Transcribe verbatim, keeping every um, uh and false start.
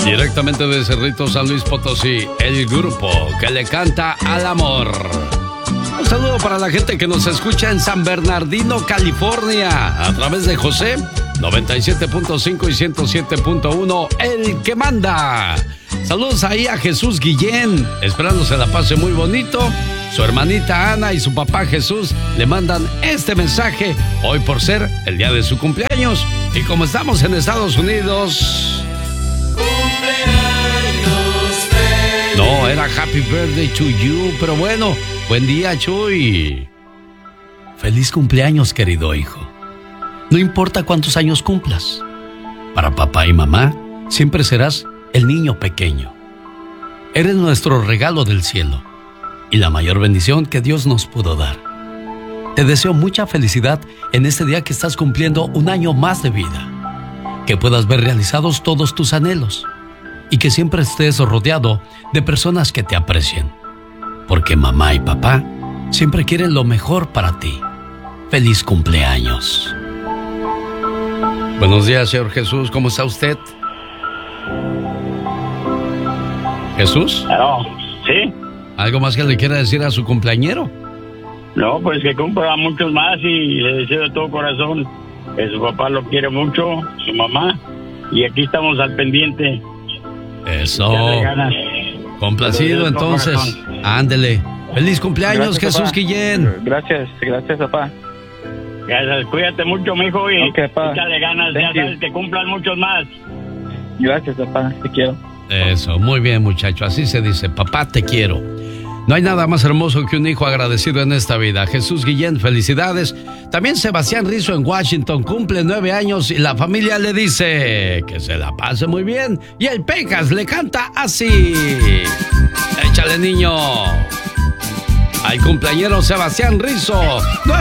Directamente de Cerrito, San Luis Potosí, el grupo que le canta al amor. Un saludo para la gente que nos escucha en San Bernardino, California, a través de José, noventa y siete punto cinco y ciento siete punto uno, el que manda. Saludos ahí a Jesús Guillén, esperando se la pase muy bonito. Su hermanita Ana y su papá Jesús le mandan este mensaje hoy por ser el día de su cumpleaños. Y como estamos en Estados Unidos... No, era Happy Birthday to you, pero bueno, buen día, Chuy. Feliz cumpleaños, querido hijo. No importa cuántos años cumplas, para papá y mamá siempre serás el niño pequeño. Eres nuestro regalo del cielo y la mayor bendición que Dios nos pudo dar. Te deseo mucha felicidad en este día que estás cumpliendo un año más de vida. Que puedas ver realizados todos tus anhelos y que siempre estés rodeado de personas que te aprecien. Porque mamá y papá siempre quieren lo mejor para ti. ¡Feliz cumpleaños! Buenos días, señor Jesús. ¿Cómo está usted? ¿Jesús? No, ¿sí? ¿Algo más que le quiera decir a su cumpleañero? No, pues que cumpla muchos más y le deseo de todo corazón que su papá lo quiere mucho, su mamá, y aquí estamos al pendiente. Eso. Complacido, entonces. Ándele. ¡Feliz cumpleaños, gracias, Jesús papá. Guillén! Gracias, gracias, papá. Gracias, cuídate mucho, mijo, y okay, échale ganas, ya sabes, que cumplan muchos más. Gracias, papá, te quiero. Eso, muy bien, muchacho, así se dice, papá, te quiero. No hay nada más hermoso que un hijo agradecido en esta vida. Jesús Guillén, felicidades. También Sebastián Rizzo en Washington cumple nueve años y la familia le dice que se la pase muy bien. Y el Pecas le canta así. Échale, niño. Al cumpleañero Sebastián Rizzo.